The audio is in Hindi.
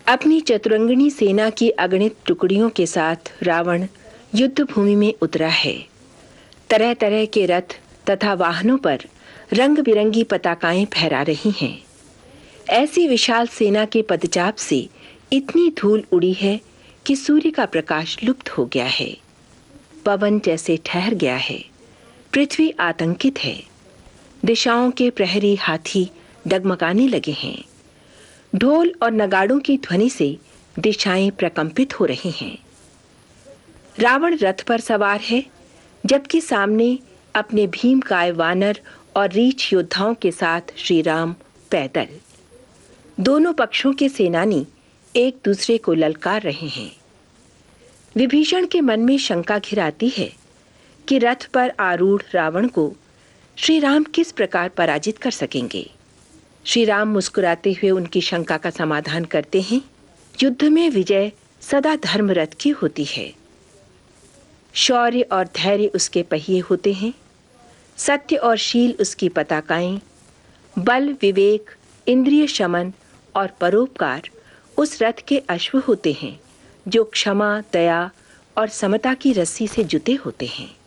अपनी चतुरंगिणी सेना की अगणित टुकड़ियों के साथ रावण युद्ध भूमि में उतरा है। तरह तरह के रथ तथा वाहनों पर रंग बिरंगी पताकाएं फहरा रही हैं। ऐसी विशाल सेना के पदचाप से इतनी धूल उड़ी है कि सूर्य का प्रकाश लुप्त हो गया है। पवन जैसे ठहर गया है। पृथ्वी आतंकित है। दिशाओं के प्रहरी हाथी डगमगाने लगे हैं। ढोल और नगाड़ों की ध्वनि से दिशाएं प्रकंपित हो रही हैं। रावण रथ पर सवार है, जबकि सामने अपने भीमकाय वानर और रीछ योद्धाओं के साथ श्री राम पैदल। दोनों पक्षों के सेनानी एक दूसरे को ललकार रहे हैं। विभीषण के मन में शंका घिराती है कि रथ पर आरूढ़ रावण को श्री राम किस प्रकार पराजित कर सकेंगे। श्री राम मुस्कुराते हुए उनकी शंका का समाधान करते हैं। युद्ध में विजय सदा धर्मरथ की होती है। शौर्य और धैर्य उसके पहिए होते हैं। सत्य और शील उसकी पताकाएं। बल, विवेक, इंद्रिय शमन और परोपकार उस रथ के अश्व होते हैं जो क्षमा, दया और समता की रस्सी से जुटे होते हैं।